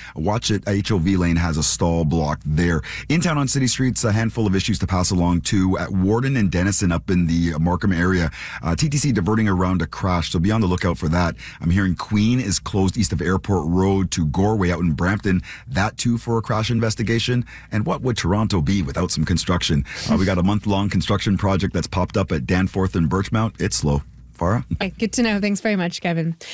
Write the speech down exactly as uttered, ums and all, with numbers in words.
Watch it. H O V lane has a stall block there. In town on city streets, a handful of issues to pass along too. At Warden and Denison up in the Markham area, uh, T T C diverting around a crash, so be on the lookout for that. I'm hearing Queen is closed east of Airport Road to Goreway out in Brampton. That too for a crash investigation. And what would Toronto be without some construction? Uh, we got a month-long construction project that's popped up at Danforth and Birchmount. It's slow. Farah? Okay, good to know. Thanks very much, Kevin.